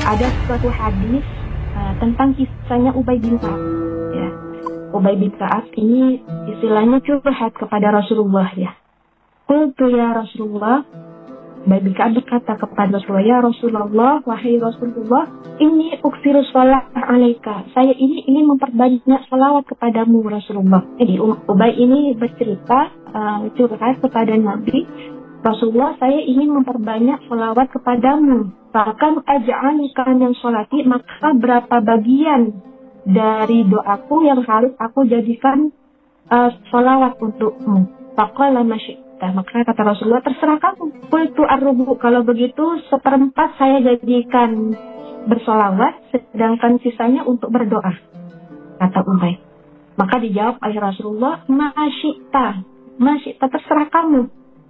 ada suatu hadis tentang kisahnya Ubay bin Ka'ab. Ya. Ubay bin Ka'ab ini istilahnya curhat kepada Rasulullah ya. Qultu ya Rasulullah, Ubay bin Ka'ab berkata kepada Rasulullah, ya Rasulullah, wahai Rasulullah, ini uksiru sholat alaika. Saya ini ingin memperbanyak sholawat kepadamu Rasulullah. Jadi Ubay ini bercerita curhat kepada Nabi, Rasulullah, saya ingin memperbanyak sholawat kepadamu. Bahkan aj'alika min sholati, maka berapa bagian dari doaku yang harus aku jadikan sholawat untukmu. Faqala ma syi'ta, maka kata Rasulullah, terserah kamu. Qultu ar-rubu, kalau begitu 1/4 saya jadikan bersolawat, sedangkan sisanya untuk berdoa, kata Ubay. Maka dijawab oleh Rasulullah, ma syi'ta, terserah kamu.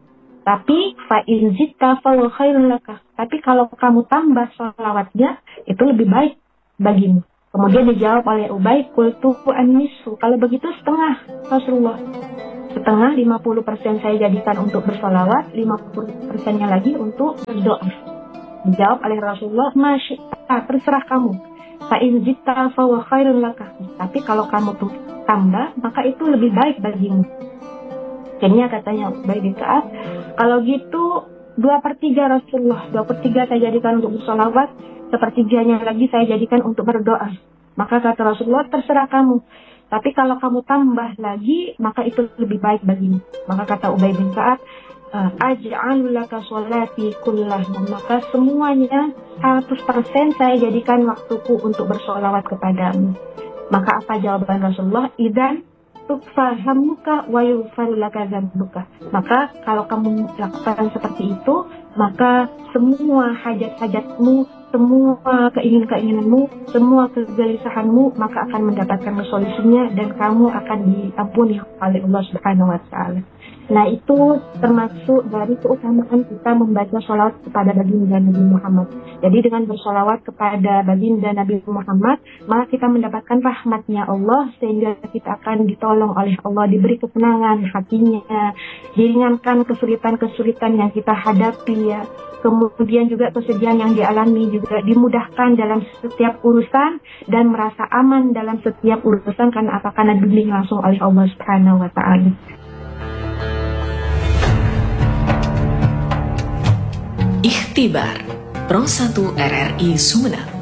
Tapi fa'in zidta fa khairun laka. Tapi kalau kamu tambah sholawatnya, itu lebih baik bagimu. Kemudian dijawab oleh Ubay, qultu an-nisfu, kalau begitu setengah Rasulullah. Setengah, 50% saya jadikan untuk bersolawat, 50%-nya lagi untuk berdoa. Dijawab oleh Rasulullah, ma syi'ta, terserah kamu. Fa'in zidta fa khairun laka. Tapi kalau kamu tambah, maka itu lebih baik bagimu. Akhirnya katanya Ubay bin Ka'ab, kalau gitu 2/3 Rasulullah, 2/3 saya jadikan untuk bersolawat, 1/3-nya lagi saya jadikan untuk berdoa. Maka kata Rasulullah, terserah kamu. Tapi kalau kamu tambah lagi, maka itu lebih baik bagimu. Maka kata Ubay bin Ka'ab, aj'alu laka sholati kullah, maka semuanya 100% saya jadikan waktuku untuk bersolawat kepadamu. Maka apa jawaban Rasulullah? Idzan tukfahamuka wa yughfaru laka dzambuka. Maka kalau kamu lakukan seperti itu, maka semua hajat-hajatmu, semua keinginan-keinginanmu, semua kegelisahanmu, maka akan mendapatkan solusinya dan kamu akan diampuni oleh Allah Subhanahu wa taala. Nah, itu termasuk dari keutamaan kita membaca sholawat kepada baginda Nabi Muhammad. Jadi dengan bersolawat kepada baginda Nabi Muhammad, maka kita mendapatkan rahmatnya Allah, sehingga kita akan ditolong oleh Allah, diberi kesenangan hatinya, diringankan kesulitan-kesulitan yang kita hadapi ya. Kemudian juga kesedihan yang dialami juga dimudahkan dalam setiap urusan dan merasa aman dalam setiap urusan karena karena dibimbing langsung oleh Allah Subhanahu wa taala. Ikhtibar Pro 1 RRI Sumeneb.